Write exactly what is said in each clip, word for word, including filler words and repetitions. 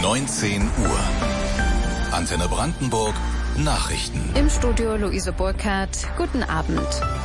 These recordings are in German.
neunzehn Uhr. Antenne Brandenburg, Nachrichten. Im Studio Luise Burkhardt. Guten Abend.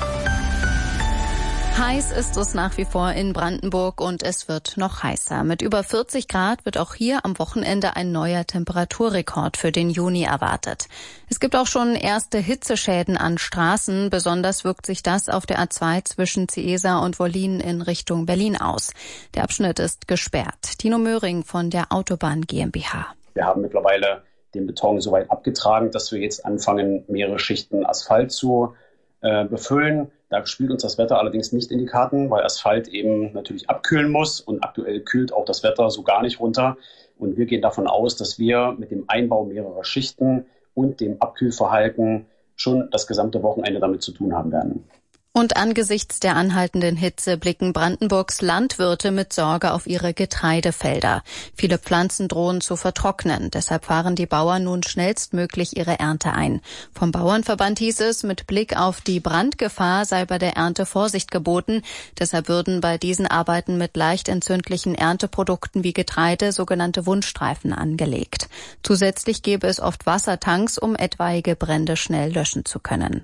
Heiß ist es nach wie vor in Brandenburg und es wird noch heißer. Mit über vierzig Grad wird auch hier am Wochenende ein neuer Temperaturrekord für den Juni erwartet. Es gibt auch schon erste Hitzeschäden an Straßen. Besonders wirkt sich das auf der A zwei zwischen Ciesa und Wollin in Richtung Berlin aus. Der Abschnitt ist gesperrt. Tino Möhring von der Autobahn GmbH. Wir haben mittlerweile den Beton so weit abgetragen, dass wir jetzt anfangen, mehrere Schichten Asphalt zu äh, befüllen. Da spielt uns das Wetter allerdings nicht in die Karten, weil Asphalt eben natürlich abkühlen muss und aktuell kühlt auch das Wetter so gar nicht runter. Und wir gehen davon aus, dass wir mit dem Einbau mehrerer Schichten und dem Abkühlverhalten schon das gesamte Wochenende damit zu tun haben werden. Und angesichts der anhaltenden Hitze blicken Brandenburgs Landwirte mit Sorge auf ihre Getreidefelder. Viele Pflanzen drohen zu vertrocknen. Deshalb fahren die Bauern nun schnellstmöglich ihre Ernte ein. Vom Bauernverband hieß es, mit Blick auf die Brandgefahr sei bei der Ernte Vorsicht geboten. Deshalb würden bei diesen Arbeiten mit leicht entzündlichen Ernteprodukten wie Getreide sogenannte Wundstreifen angelegt. Zusätzlich gäbe es oft Wassertanks, um etwaige Brände schnell löschen zu können.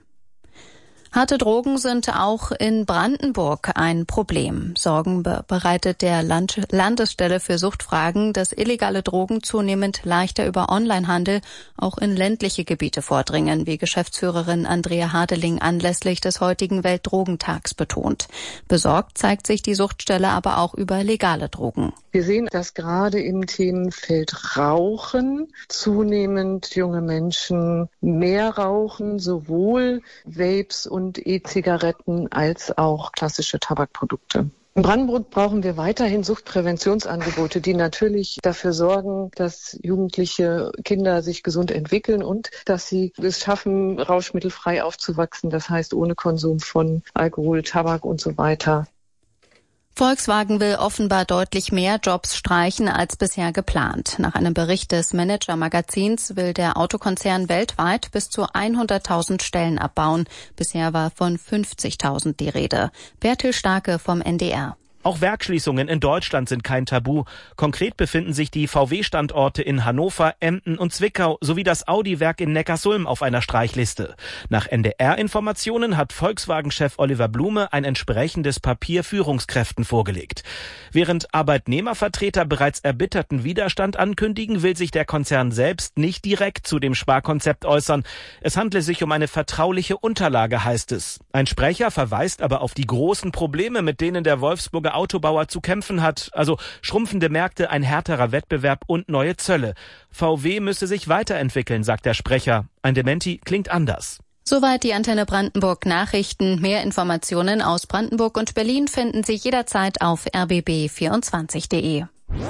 Harte Drogen sind auch in Brandenburg ein Problem. Sorgen bereitet der Land- Landesstelle für Suchtfragen, dass illegale Drogen zunehmend leichter über Onlinehandel auch in ländliche Gebiete vordringen, wie Geschäftsführerin Andrea Hadeling anlässlich des heutigen Weltdrogentags betont. Besorgt zeigt sich die Suchtstelle aber auch über legale Drogen. Wir sehen, dass gerade im Themenfeld Rauchen zunehmend junge Menschen mehr rauchen, sowohl Vapes und und E-Zigaretten als auch klassische Tabakprodukte. In Brandenburg brauchen wir weiterhin Suchtpräventionsangebote, die natürlich dafür sorgen, dass jugendliche Kinder sich gesund entwickeln und dass sie es schaffen, rauschmittelfrei aufzuwachsen, das heißt ohne Konsum von Alkohol, Tabak und so weiter. Volkswagen will offenbar deutlich mehr Jobs streichen als bisher geplant. Nach einem Bericht des Manager-Magazins will der Autokonzern weltweit bis zu hunderttausend Stellen abbauen. Bisher war von fünfzigtausend die Rede. Bertil Starke vom N D R. Auch Werksschließungen in Deutschland sind kein Tabu. Konkret befinden sich die V W-Standorte in Hannover, Emden und Zwickau sowie das Audi-Werk in Neckarsulm auf einer Streichliste. Nach N D R-Informationen hat Volkswagen-Chef Oliver Blume ein entsprechendes Papier Führungskräften vorgelegt. Während Arbeitnehmervertreter bereits erbitterten Widerstand ankündigen, will sich der Konzern selbst nicht direkt zu dem Sparkonzept äußern. Es handle sich um eine vertrauliche Unterlage, heißt es. Ein Sprecher verweist aber auf die großen Probleme, mit denen der Wolfsburger Autobauer zu kämpfen hat, also schrumpfende Märkte, ein härterer Wettbewerb und neue Zölle. V W müsse sich weiterentwickeln, sagt der Sprecher. Ein Dementi klingt anders. Soweit die Antenne Brandenburg Nachrichten. Mehr Informationen aus Brandenburg und Berlin finden Sie jederzeit auf r b b vierundzwanzig punkt d e.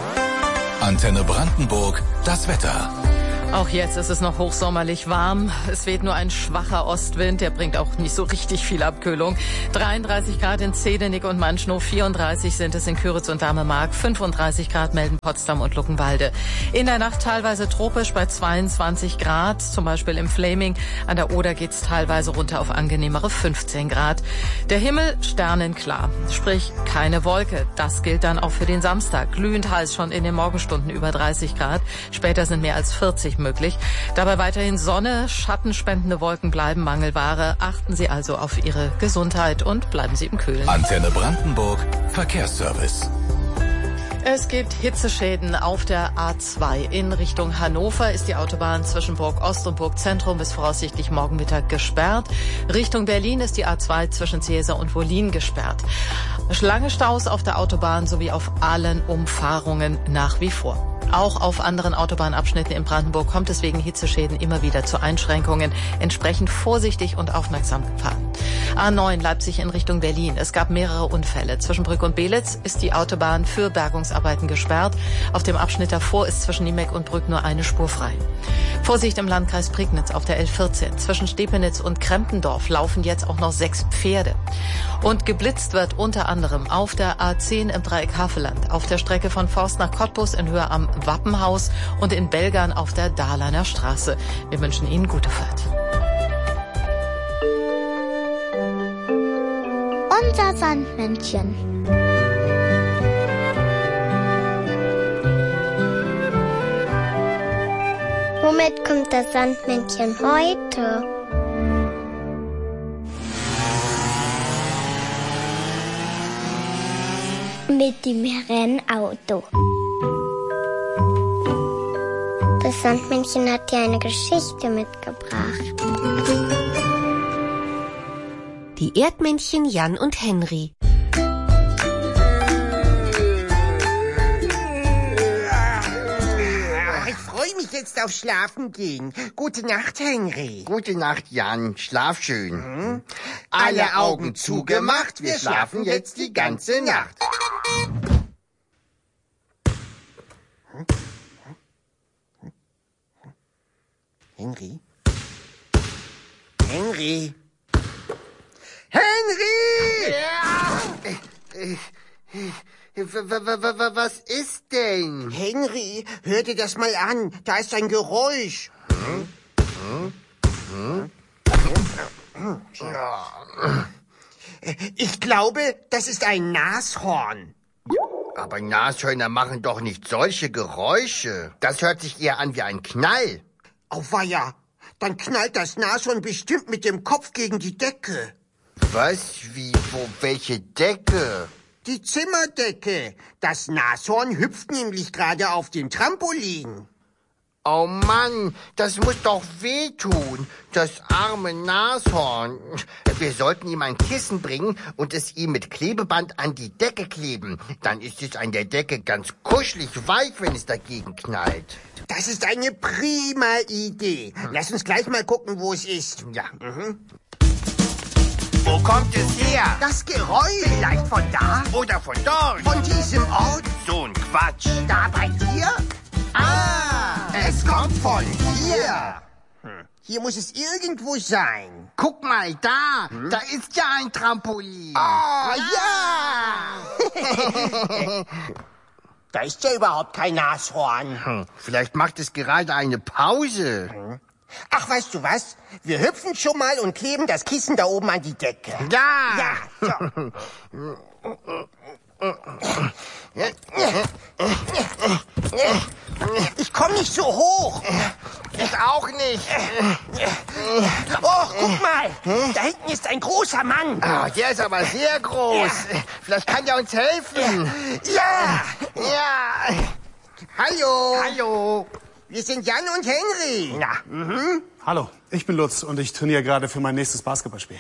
Antenne Brandenburg, das Wetter. Auch jetzt ist es noch hochsommerlich warm. Es weht nur ein schwacher Ostwind, der bringt auch nicht so richtig viel Abkühlung. dreiunddreißig Grad in Zedenick und Manschnow, vierunddreißig sind es in Küritz und Damemark, fünfunddreißig Grad melden Potsdam und Luckenwalde. In der Nacht teilweise tropisch bei zweiundzwanzig Grad, zum Beispiel im Fläming. An der Oder geht's teilweise runter auf angenehmere fünfzehn Grad. Der Himmel sternenklar, sprich keine Wolke. Das gilt dann auch für den Samstag. Glühend heiß schon in den Morgenstunden über dreißig Grad. Später sind mehr als vierzig möglich. Dabei weiterhin Sonne, schattenspendende Wolken bleiben Mangelware. Achten Sie also auf Ihre Gesundheit und bleiben Sie im Kühlen. Antenne Brandenburg, Verkehrsservice. Es gibt Hitzeschäden auf der A zwei. In Richtung Hannover ist die Autobahn zwischen Burg Ost und Burg Zentrum bis voraussichtlich morgen Mittag gesperrt. Richtung Berlin ist die A zwei zwischen Ciesa und Wollin gesperrt. Lange Staus auf der Autobahn sowie auf allen Umfahrungen nach wie vor. Auch auf anderen Autobahnabschnitten in Brandenburg kommt es wegen Hitzeschäden immer wieder zu Einschränkungen. Entsprechend vorsichtig und aufmerksam fahren. A neun Leipzig in Richtung Berlin. Es gab mehrere Unfälle. Zwischen Brück und Belitz ist die Autobahn für Bergungsarbeiten gesperrt. Auf dem Abschnitt davor ist zwischen Niemeck und Brück nur eine Spur frei. Vorsicht im Landkreis Prignitz auf der L vierzehn. Zwischen Stepenitz und Krempendorf laufen jetzt auch noch sechs Pferde. Und geblitzt wird unter anderem auf der A zehn im Dreieck Havelland, auf der Strecke von Forst nach Cottbus in Höhe am Wappenhaus und in Belgern auf der Dahlaner Straße. Wir wünschen Ihnen gute Fahrt. Unser Sandmännchen. Womit kommt das Sandmännchen heute? Mit dem Rennauto. Das Sandmännchen hat dir eine Geschichte mitgebracht. Die Erdmännchen Jan und Henry. Ich freue mich jetzt auf Schlafen gehen. Gute Nacht, Henry. Gute Nacht, Jan. Schlaf schön. Mhm. Alle Augen zugemacht. Wir schlafen jetzt die ganze Nacht. Henry? Henry? Henry! Ja. Was ist denn? Henry, hör dir das mal an. Da ist ein Geräusch. Hm? Hm? Hm? Ich glaube, das ist ein Nashorn. Aber Nashörner machen doch nicht solche Geräusche. Das hört sich eher an wie ein Knall. Auweia, dann knallt das Nashorn bestimmt mit dem Kopf gegen die Decke. Was? Wie? Wo? Welche Decke? Die Zimmerdecke. Das Nashorn hüpft nämlich gerade auf dem Trampolin. Oh Mann, das muss doch wehtun. Das arme Nashorn. Wir sollten ihm ein Kissen bringen und es ihm mit Klebeband an die Decke kleben. Dann ist es an der Decke ganz kuschelig weich, wenn es dagegen knallt. Das ist eine prima Idee. Lass uns gleich mal gucken, wo es ist. Ja. Mhm. Wo kommt es her? Das Geräusch. Vielleicht von da? Oder von dort? Von diesem Ort? So ein Quatsch. Da bei dir? Ah, es kommt von hier. Hm. Hier muss es irgendwo sein. Guck mal, da. Hm? Da ist ja ein Trampolin. Oh, ja. ja. Da ist ja überhaupt kein Nashorn. Hm. Vielleicht macht es gerade eine Pause. Hm. Ach, weißt du was? Wir hüpfen schon mal und kleben das Kissen da oben an die Decke. Ja. Ja, so. Ich komme nicht so hoch. Ich auch nicht. Oh, guck mal. Da hinten ist ein großer Mann. Oh, der ist aber sehr groß. Ja. Vielleicht kann der uns helfen. Ja. Ja. Hallo. Hallo. Wir sind Jan und Henry. Ja. Mhm. Hallo, ich bin Lutz und ich trainiere gerade für mein nächstes Basketballspiel.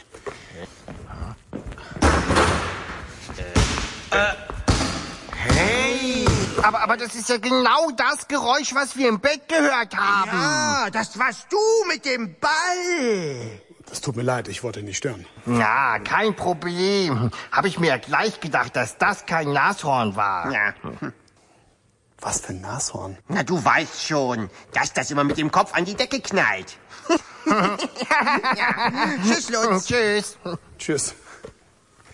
Äh. Hey. Aber, aber das ist ja genau das Geräusch, was wir im Bett gehört haben. Ja, das warst du mit dem Ball. Das tut mir leid, ich wollte nicht stören. Ja, kein Problem. Habe ich mir ja gleich gedacht, dass das kein Nashorn war. Ja. Was für ein Nashorn? Na, du weißt schon, dass das immer mit dem Kopf an die Decke knallt. Ja. Tschüss, Lutz. Tschüss. Tschüss.